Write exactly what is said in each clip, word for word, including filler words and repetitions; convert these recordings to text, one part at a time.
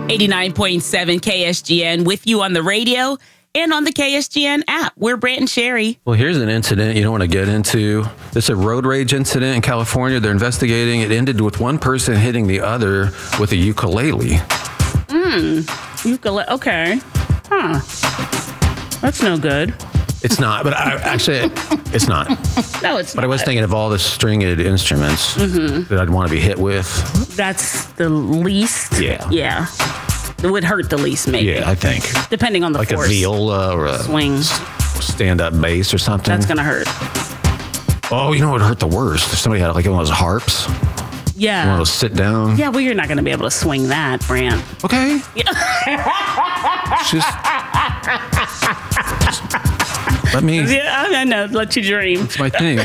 eighty-nine point seven K S G N with you on the radio and on the K S G N app. We're Brant and Sherry. Well, here's an incident you don't want to get into. It's a road rage incident in California. They're investigating. It ended with one person hitting the other with a ukulele. Hmm. Ukulele. Okay. Huh. That's no good. It's not, but I, actually, it's not. No, it's But not. I was thinking of all the stringed instruments mm-hmm. that I'd want to be hit with. That's the least. Yeah. Yeah. It would hurt the least, maybe. Yeah, I think. Depending on the like force. Like a viola or a swing. stand-up bass or something. That's going to hurt. Oh, you know what would hurt the worst? If somebody had like one of those harps. Yeah. One of those sit down. Yeah, well, you're not going to be able to swing that, Brant. Okay. Yeah. Just, let me. Yeah, I know. Let you dream. It's my thing.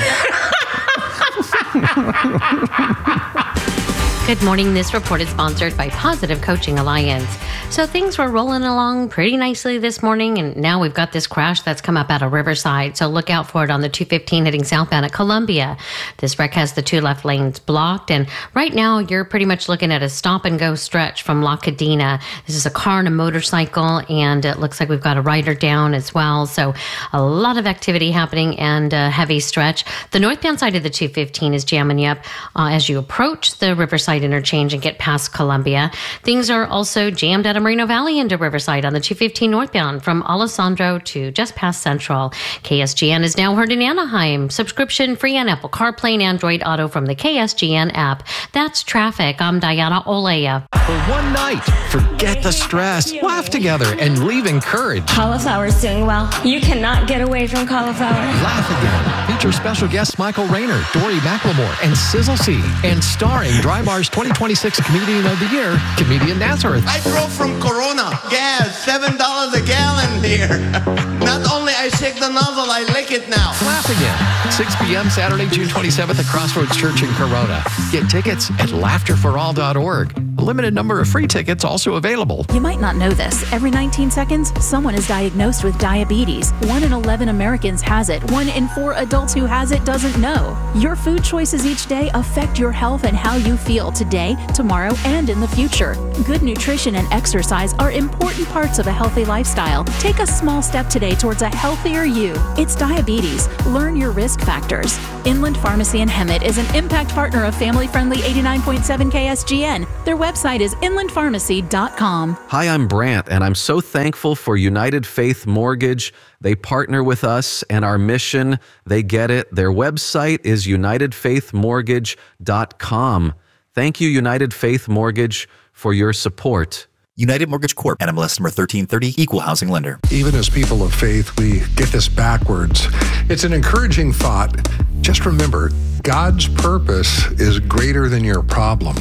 Good morning. This report is sponsored by Positive Coaching Alliance. So things were rolling along pretty nicely this morning, and now we've got this crash that's come up out of Riverside. So look out for it on the two fifteen heading southbound at Columbia. This wreck has the two left lanes blocked, and right now you're pretty much looking at a stop-and-go stretch from La Cadena. This is a car and a motorcycle, and it looks like we've got a rider down as well. So a lot of activity happening and a heavy stretch. The northbound side of the two fifteen is jamming you up uh, as you approach the Riverside interchange and get past Columbia. Things are also jammed out of Moreno Valley into Riverside on the two fifteen northbound from Alessandro to just past Central. K S G N is now heard in Anaheim. Subscription free on Apple CarPlay and Android Auto from the K S G N app. That's traffic. I'm Diana Olea. For one night, forget the stress, laugh together, and leave encouraged. Cauliflower's doing well. You cannot get away from cauliflower. Laugh Again. Feature special guests Michael Rayner, Dory McLemore, and Sizzle C. And starring Dry Bar's twenty twenty-six Comedian of the Year, comedian Nazareth. I drove from Corona. Gas, seven dollars a gallon here. Not only I shake the nozzle, I lick it now. Laugh Again. six p.m. Saturday, June twenty-seventh at Crossroads Church in Corona. Get tickets at laughter for all dot org. A limited number of free tickets also available. You might not know this. Every nineteen seconds, someone is diagnosed with diabetes. One in eleven Americans has it. One in four adults who has it doesn't know. Your food choices each day affect your health and how you feel today, tomorrow, and in the future. Good nutrition and exercise are important parts of a healthy lifestyle. Take a small step today towards a healthier you. It's diabetes. Learn your risk factors. Inland Pharmacy and Hemet is an impact partner of family-friendly eighty-nine point seven K S G N. Their website is inland pharmacy dot com. Hi, I'm Brant, and I'm so thankful for United Faith Mortgage. They partner with us and our mission. They get it. Their website is united faith mortgage dot com. Thank you, United Faith Mortgage, for your support. United Mortgage Corp. N M L S number thirteen thirty, Equal Housing Lender. Even as people of faith, we get this backwards. It's an encouraging thought. Just remember, God's purpose is greater than your problem.